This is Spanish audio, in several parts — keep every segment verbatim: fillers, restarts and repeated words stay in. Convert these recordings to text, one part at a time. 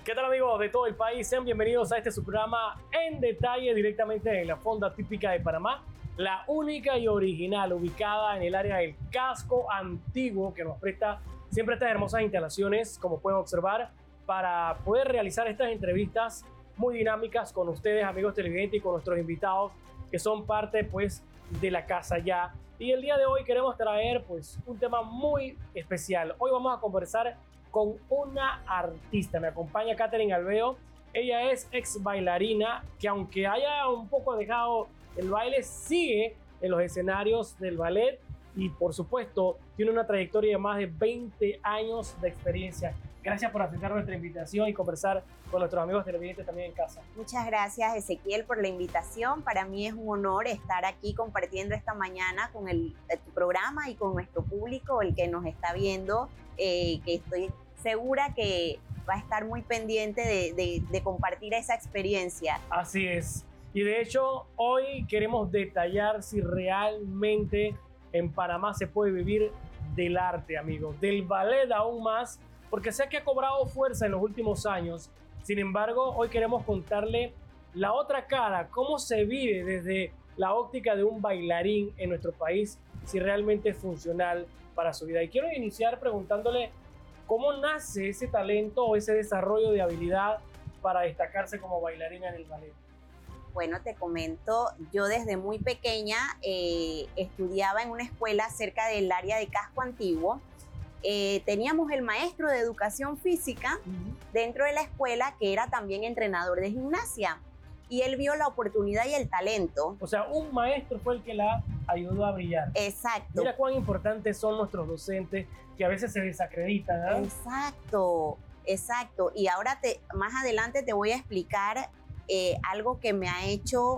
¿Qué tal, amigos de todo el país? Sean bienvenidos a este su programa En Detalle, directamente en la Fonda Típica de Panamá, la única y original ubicada en el área del casco antiguo, que nos presta siempre estas hermosas instalaciones, como pueden observar, para poder realizar estas entrevistas muy dinámicas con ustedes, amigos televidentes, y con nuestros invitados que son parte, pues, de la casa ya. Y el día de hoy queremos traer, pues, un tema muy especial. Hoy vamos a conversar con una artista. Me acompaña Katherine Alveo. Ella es ex bailarina que, aunque haya un poco dejado el baile, sigue en los escenarios del ballet y, por supuesto, tiene una trayectoria de más de veinte años de experiencia. Gracias por aceptar nuestra invitación y conversar con nuestros amigos televidentes también en casa. Muchas gracias, Ezequiel, por la invitación. Para mí es un honor estar aquí compartiendo esta mañana con el, tu programa y con nuestro público, el que nos está viendo, eh, que estoy segura que va a estar muy pendiente de, de, de compartir esa experiencia. Así es. Y de hecho, hoy queremos detallar si realmente en Panamá se puede vivir del arte, amigos, del ballet aún más, porque sé que ha cobrado fuerza en los últimos años. Sin embargo, hoy queremos contarle la otra cara, cómo se vive desde la óptica de un bailarín en nuestro país, si realmente es funcional para su vida. Y quiero iniciar preguntándole cómo nace ese talento o ese desarrollo de habilidad para destacarse como bailarina en el ballet. Bueno, te comento, yo desde muy pequeña eh, estudiaba en una escuela cerca del área de Casco Antiguo. Eh, teníamos el maestro de educación física uh-huh. dentro de la escuela, que era también entrenador de gimnasia, y él vio la oportunidad y el talento. O sea, un maestro fue el que la ayudó a brillar. Exacto. Mira cuán importantes son nuestros docentes, que a veces se desacreditan, ¿eh? Exacto, exacto. Y ahora te, más adelante te voy a explicar eh, algo que me ha hecho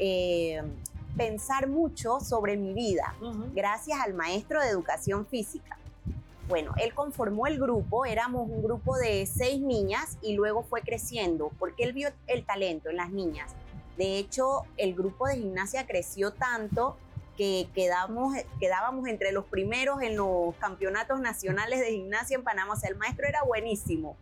eh, pensar mucho sobre mi vida, uh-huh. gracias al maestro de educación física. Bueno, él conformó el grupo, éramos un grupo de seis niñas y luego fue creciendo porque él vio el talento en las niñas. De hecho, el grupo de gimnasia creció tanto que quedamos, quedábamos entre los primeros en los campeonatos nacionales de gimnasia en Panamá. O sea, el maestro era buenísimo.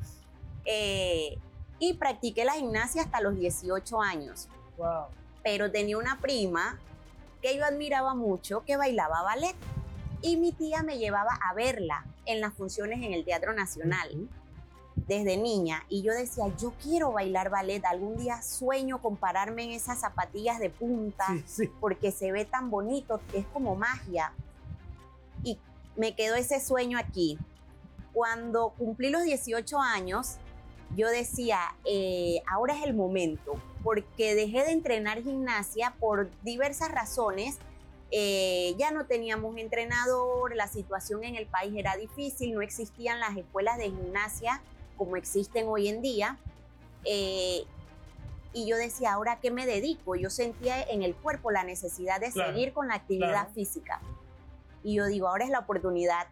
Eh, y practiqué la gimnasia hasta los dieciocho años. Wow. Pero tenía una prima que yo admiraba mucho que bailaba ballet. Y mi tía me llevaba a verla en las funciones en el Teatro Nacional desde niña. Y yo decía, yo quiero bailar ballet. Algún día sueño con pararme en esas zapatillas de punta, sí, sí. porque se ve tan bonito, es como magia. Y me quedó ese sueño aquí. Cuando cumplí los dieciocho años, yo decía, eh, ahora es el momento, porque dejé de entrenar gimnasia por diversas razones. Eh, ya no teníamos entrenador, la situación en el país era difícil, no existían las escuelas de gimnasia como existen hoy en día. Eh, y yo decía, ¿ahora qué me dedico? Yo sentía en el cuerpo la necesidad de claro, seguir con la actividad claro. física. Y yo digo, ahora es la oportunidad.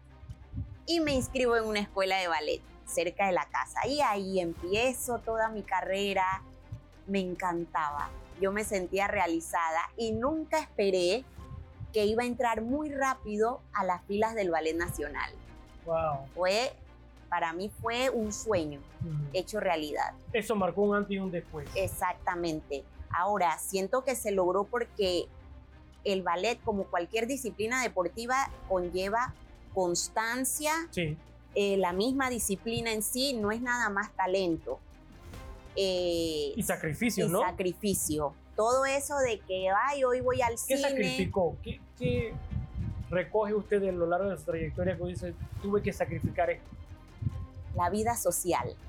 Y me inscribo en una escuela de ballet cerca de la casa. Y ahí empiezo toda mi carrera. Me encantaba. Yo me sentía realizada y nunca esperé que iba a entrar muy rápido a las filas del Ballet Nacional. Wow. Fue, para mí fue un sueño uh-huh. hecho realidad. Eso marcó un antes y un después. Exactamente. Ahora, siento que se logró porque el ballet, como cualquier disciplina deportiva, conlleva constancia. Sí. Eh, la misma disciplina en sí no es nada más talento. Eh, y sacrificio, y ¿no? sacrificio. Todo eso de que, ay, hoy voy al ¿Qué cine. ¿Qué sacrificó? ¿Qué, ¿Qué recoge usted a lo largo de su trayectoria que dice, tuve que sacrificar esto? La vida social.